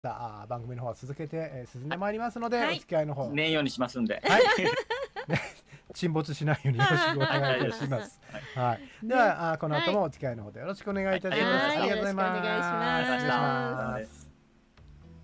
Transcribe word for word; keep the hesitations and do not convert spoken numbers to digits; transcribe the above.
た番組の方は続けて、えー、進んでまいりますので、 はい、 お付き合いの方ねえようにしますんで、 はいね、沈没しないようによろしくお願いいたします。はいはい、では、ね、あこの後もお付き合いの方でよろしくお願いいたします。 はい、 ありがとうございます。 よろしくお願いします。 失礼します。